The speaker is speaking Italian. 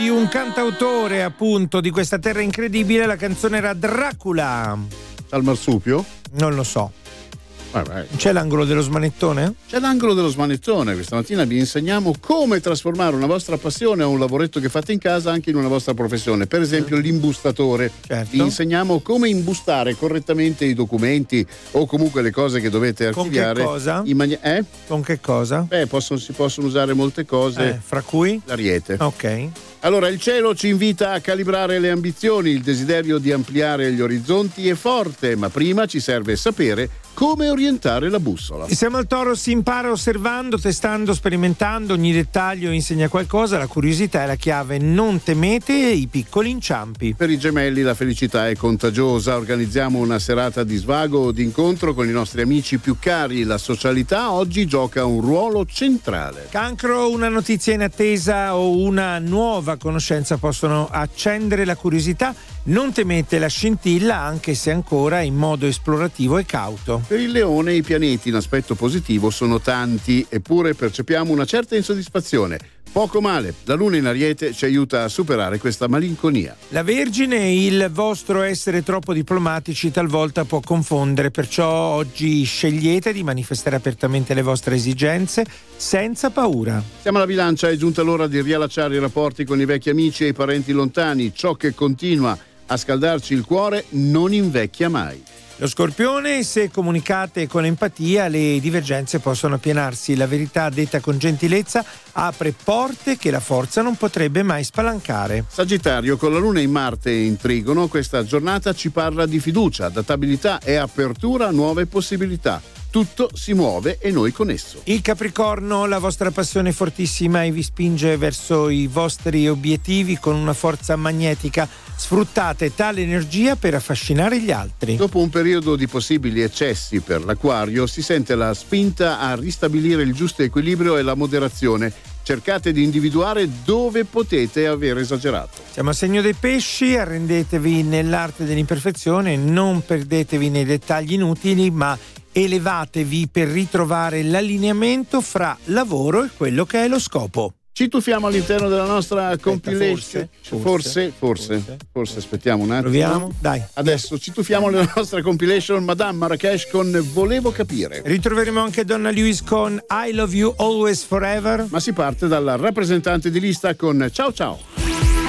Un cantautore appunto di questa terra incredibile, la canzone era Dracula. Al marsupio? Non lo so. Vabbè. C'è l'angolo dello smanettone? C'è l'angolo dello smanettone. Questa mattina vi insegniamo come trasformare una vostra passione o un lavoretto che fate in casa anche in una vostra professione. Per esempio l'imbustatore. Certo. Vi insegniamo come imbustare correttamente i documenti o comunque le cose che dovete archiviare. Con che cosa? Con che cosa? Si possono usare molte cose. Fra cui? L'ariete. Ok. Allora, il cielo ci invita a calibrare le ambizioni, il desiderio di ampliare gli orizzonti è forte, ma prima ci serve sapere come orientare la bussola. Siamo al Toro, si impara osservando, testando, sperimentando, ogni dettaglio insegna qualcosa, la curiosità è la chiave, non temete i piccoli inciampi. Per i Gemelli la felicità è contagiosa, organizziamo una serata di svago o di incontro con i nostri amici più cari, la socialità oggi gioca un ruolo centrale. Cancro, una notizia in attesa o una nuova conoscenza possono accendere la curiosità, non temete la scintilla anche se ancora in modo esplorativo e cauto. Per il Leone i pianeti in aspetto positivo sono tanti, eppure percepiamo una certa insoddisfazione. Poco male, la luna in Ariete ci aiuta a superare questa malinconia. La Vergine, il vostro essere troppo diplomatici talvolta può confondere, perciò oggi scegliete di manifestare apertamente le vostre esigenze senza paura. Siamo alla Bilancia, è giunta l'ora di riallacciare i rapporti con i vecchi amici e i parenti lontani. Ciò che continua a scaldarci il cuore non invecchia mai. Lo Scorpione, se comunicate con empatia, le divergenze possono appianarsi. La verità detta con gentilezza apre porte che la forza non potrebbe mai spalancare. Sagittario, con la Luna in Marte in Trigono, questa giornata ci parla di fiducia, adattabilità e apertura a nuove possibilità. Tutto si muove e noi con esso. Il Capricorno, la vostra passione è fortissima e vi spinge verso i vostri obiettivi con una forza magnetica. Sfruttate tale energia per affascinare gli altri. Dopo un periodo di possibili eccessi per l'Acquario, si sente la spinta a ristabilire il giusto equilibrio e la moderazione. Cercate di individuare dove potete aver esagerato. Siamo a segno dei Pesci, arrendetevi nell'arte dell'imperfezione, non perdetevi nei dettagli inutili, ma elevatevi per ritrovare l'allineamento fra lavoro e quello che è lo scopo. Ci tuffiamo all'interno della nostra compilation. Forse, aspettiamo un attimo. Proviamo? Dai. Adesso ci tuffiamo nella nostra compilation Madame Marrakesh con Volevo capire. Ritroveremo anche Donna Lewis con I Love You Always Forever. Ma si parte dalla rappresentante di lista con Ciao Ciao.